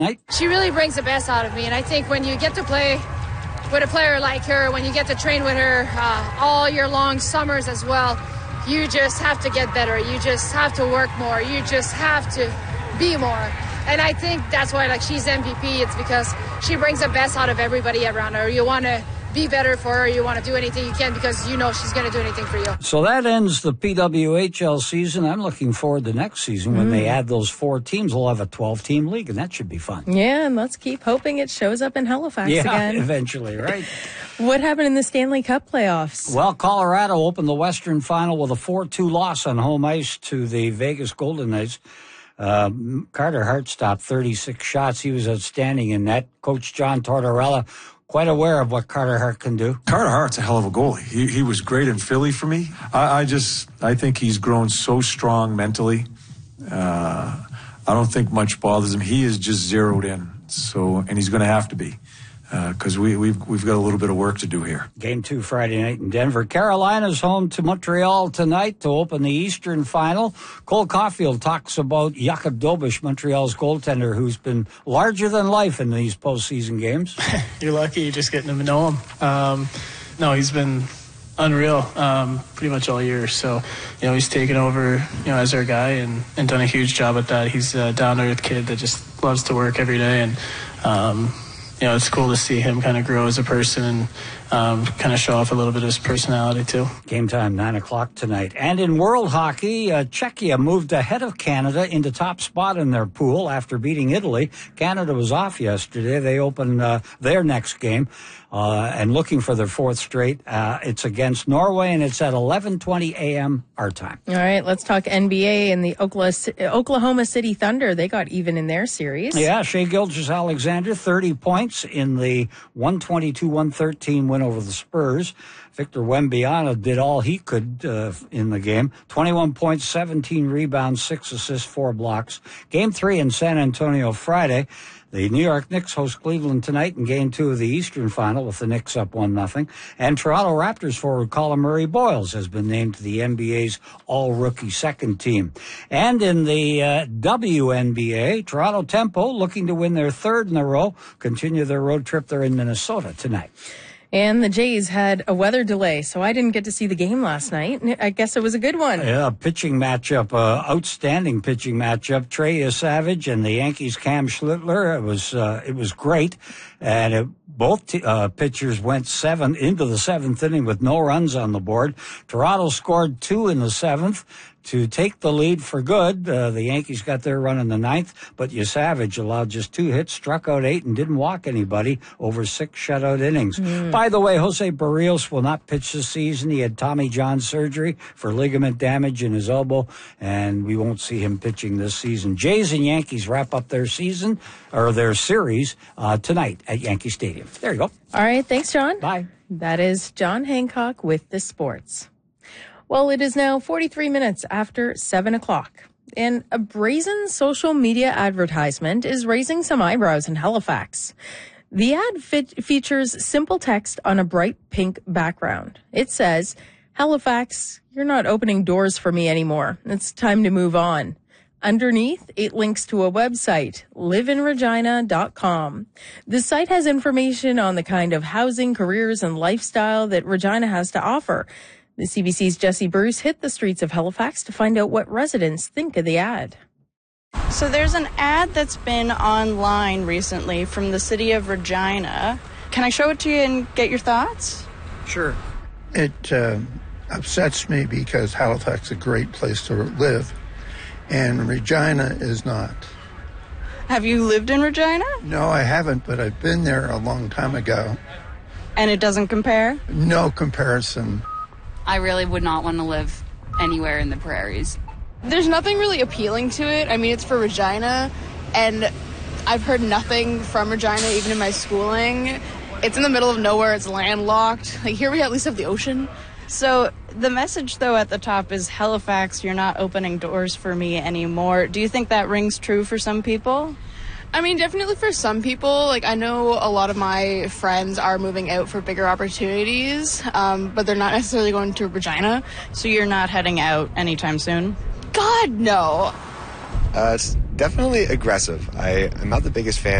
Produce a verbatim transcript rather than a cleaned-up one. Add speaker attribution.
Speaker 1: Night.
Speaker 2: She really brings the best out of me, and I think when you get to play with a player like her, when you get to train with her uh, all year long, summers as well, you just have to get better. You just have to work more. You just have to be more. And I think that's why, like, she's M V P. It's because she brings the best out of everybody around her. You want to be better for her. You want to do anything you can because you know she's going to do anything for you.
Speaker 1: So that ends the P W H L season. I'm looking forward to next season when mm. they add those four teams. We'll have a twelve-team league, and that should be fun.
Speaker 3: Yeah, and let's keep hoping it shows up in Halifax
Speaker 1: yeah,
Speaker 3: again.
Speaker 1: Yeah, eventually, right?
Speaker 3: What happened in the Stanley Cup playoffs?
Speaker 1: Well, Colorado opened the Western Final with a four two loss on home ice to the Vegas Golden Knights. Uh, Carter Hart stopped thirty-six shots. He was outstanding in that. Coach John Tortorella, quite aware of what Carter Hart can do.
Speaker 4: Carter Hart's a hell of a goalie. He, he was great in Philly for me. I, I just, I think he's grown so strong mentally. Uh, I don't think much bothers him. He is just zeroed in. So, and he's going to have to be. Because uh, we, we've we've got a little bit of work to do here.
Speaker 1: Game two Friday night in Denver. Carolina's home to Montreal tonight to open the Eastern Final. Cole Caulfield talks about Jakub Dobeš, Montreal's goaltender, who's been larger than life in these postseason games.
Speaker 5: You're lucky you're just getting to know him. Um, no, he's been unreal um, pretty much all year. So, you know, he's taken over, you know, as our guy and, and done a huge job at that. He's a down-to-earth kid that just loves to work every day. And, um, you know, it's cool to see him kind of grow as a person and um, kind of show off a little bit of his personality, too.
Speaker 1: Game time, nine o'clock tonight. And in world hockey, uh, Czechia moved ahead of Canada into top spot in their pool after beating Italy. Canada was off yesterday. They opened uh, their next game uh, and looking for their fourth straight. Uh, it's against Norway, and it's at eleven twenty a.m. our time.
Speaker 3: All right, let's talk N B A and the Oklahoma City Thunder. They got even in their series.
Speaker 1: Yeah, Shai Gilgeous-Alexander, thirty points in the one twenty-two one thirteen win over the Spurs. Victor Wembanyama did all he could uh, in the game. twenty-one points, seventeen rebounds, six assists, four blocks. Game three in San Antonio Friday. The New York Knicks host Cleveland tonight in Game two of the Eastern Final with the Knicks up one nothing. And Toronto Raptors forward Colin Murray-Boyles has been named to the N B A's all-rookie second team. And in the uh, W N B A, Toronto Tempo, looking to win their third in a row, continue their road trip. They're in Minnesota tonight.
Speaker 3: And the Jays had a weather delay, so I didn't get to see the game last night. I guess it was a good one.
Speaker 1: Yeah, pitching matchup, uh, outstanding pitching matchup. Trey Savage and the Yankees' Cam Schlittler. It was uh, it was great, and it, both t- uh, pitchers went seven into the seventh inning with no runs on the board. Toronto scored two in the seventh to take the lead for good. Uh, the Yankees got their run in the ninth, but Savage allowed just two hits, struck out eight, and didn't walk anybody over six shutout innings. Mm. By the way, Jose Barrios will not pitch this season. He had Tommy John surgery for ligament damage in his elbow, and we won't see him pitching this season. Jays and Yankees wrap up their season, or their series, uh, tonight at Yankee Stadium. There you go.
Speaker 3: All right, thanks, John.
Speaker 1: Bye.
Speaker 3: That is John Hancock with the sports. Well, it is now forty-three minutes after seven o'clock, and a brazen social media advertisement is raising some eyebrows in Halifax. The ad fit- features simple text on a bright pink background. It says, "Halifax, you're not opening doors for me anymore. It's time to move on." Underneath, it links to a website, live in regina dot com. The site has information on the kind of housing, careers, and lifestyle that Regina has to offer. The C B C's Jesse Bruce hit the streets of Halifax to find out what residents think of the ad.
Speaker 6: So there's an ad that's been online recently from the city of Regina. Can I show it to you and get your thoughts?
Speaker 1: Sure.
Speaker 7: It uh, upsets me because Halifax is a great place to live, and Regina is not.
Speaker 6: Have you lived in Regina?
Speaker 7: No, I haven't, but I've been there a long time ago.
Speaker 6: And it doesn't compare?
Speaker 7: No comparison.
Speaker 8: I really would not want to live anywhere in the prairies.
Speaker 9: There's nothing really appealing to it. I mean, it's for Regina, and I've heard nothing from Regina, even in my schooling. It's in the middle of nowhere. It's landlocked. Like, here we at least have the ocean.
Speaker 6: So the message, though, at the top is, Halifax, you're not opening doors for me anymore. Do you think that rings true for some people?
Speaker 9: I mean, definitely for some people. Like, I know a lot of my friends are moving out for bigger opportunities, um, but they're not necessarily going to Regina.
Speaker 6: So you're not heading out anytime soon?
Speaker 9: God, no.
Speaker 10: Uh, it's definitely aggressive. I, I'm not the biggest fan